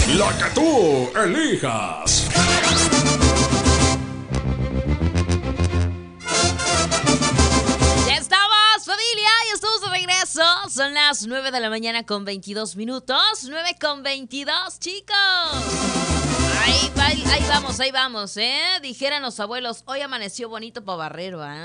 La que tú elijas. Ya estamos, familia, y estamos de regreso. Son las 9 de la mañana con 22 minutos. 9 con 22, chicos. Ahí vamos, ¿eh? Dijeran los abuelos, hoy amaneció bonito para barrer, ¿va?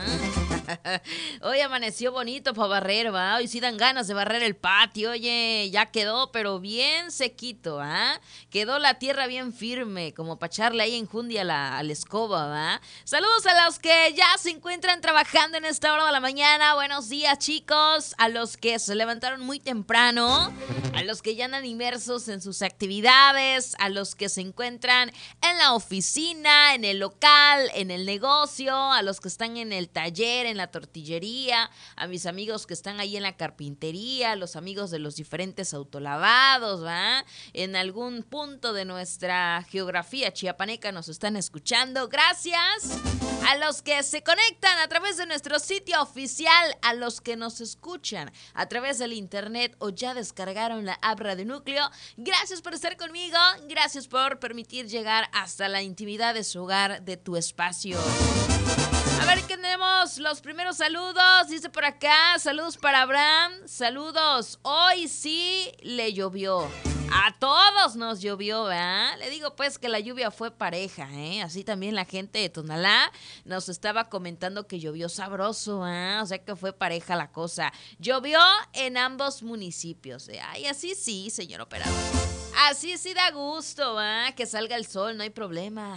Hoy amaneció bonito para barrer, ¿va? Hoy sí dan ganas de barrer el patio, oye, ya quedó, pero bien sequito, ¿ah? Quedó la tierra bien firme, como para echarle ahí enjundia a la escoba, ¿va? Saludos a los que ya se encuentran trabajando en esta hora de la mañana. Buenos días, chicos. A los que se levantaron muy temprano, a los que ya andan inmersos en sus actividades, a los que se encuentran en la oficina, en el local, en el negocio, a los que están en el taller, en la tortillería, a mis amigos que están ahí en la carpintería, a los amigos de los diferentes autolavados, ¿va? En algún punto de nuestra geografía chiapaneca nos están escuchando. Gracias a los que se conectan a través de nuestro sitio oficial, a los que nos escuchan a través del internet o ya descargaron la app Radio Núcleo. Gracias por estar conmigo, gracias por permitir llegar hasta la intimidad de su hogar, de tu espacio. A ver, ¿qué tenemos? Los primeros saludos, dice por acá, saludos para Abraham, saludos, hoy sí le llovió. A todos nos llovió, ¿verdad? Le digo pues que la lluvia fue pareja, ¿eh? Así también la gente de Tonalá nos estaba comentando que llovió sabroso, ¿eh? O sea que fue pareja la cosa. Llovió en ambos municipios, ¿eh? Ay, así sí, señor operador. Así sí da gusto, ¿ah? Que salga el sol, no hay problema.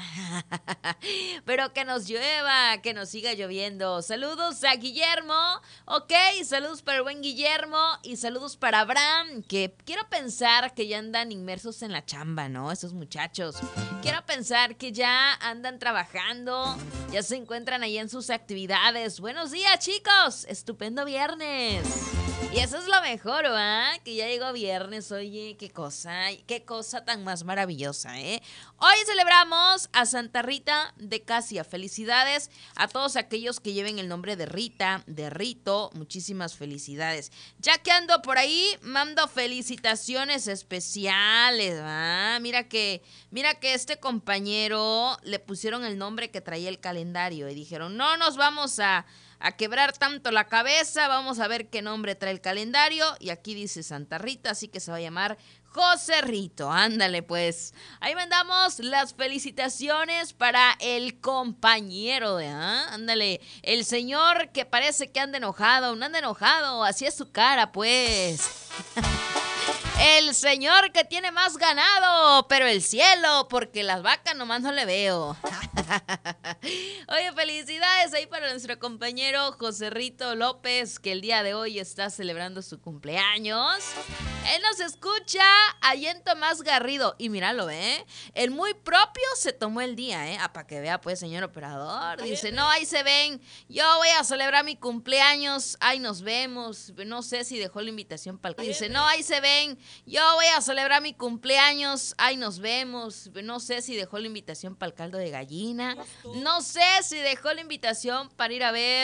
Pero que nos llueva, que nos siga lloviendo. Saludos a Guillermo, ok, saludos para el buen Guillermo y saludos para Abraham, que quiero pensar que ya andan inmersos en la chamba, ¿no? Esos muchachos. Quiero pensar que ya andan trabajando, ya se encuentran ahí en sus actividades. Buenos días, chicos, estupendo viernes. Y eso es lo mejor, ¿ah? Que ya llegó viernes, oye, qué cosa tan más maravillosa, ¿eh? Hoy celebramos a Santa Rita de Casia. Felicidades a todos aquellos que lleven el nombre de Rita, de Rito, muchísimas felicidades. Ya que ando por ahí, mando felicitaciones especiales, ¿ah? Mira que este compañero le pusieron el nombre que traía el calendario y dijeron, no nos vamos a quebrar tanto la cabeza, vamos a ver qué nombre trae el calendario, y aquí dice Santa Rita, así que se va a llamar José Rito, ándale pues. Ahí mandamos las felicitaciones para el compañero, ándale, el señor que parece que anda enojado, no anda enojado, así es su cara pues. El señor que tiene más ganado, pero el cielo, porque las vacas nomás no le veo. Oye, felicidades ahí para nuestro compañero José Rito López, que el día de hoy está celebrando su cumpleaños. Él nos escucha allá en Tomás Garrido. Y míralo, el muy propio se tomó el día, para que vea pues, señor operador. Dice, no, ahí se ven, yo voy a celebrar mi cumpleaños, ahí nos vemos. No sé si dejó la invitación para el... Dice, no, ahí se ven, yo voy a celebrar mi cumpleaños, ahí nos vemos. No sé si dejó la invitación para el caldo de gallina. No sé si dejó la invitación para ir a ver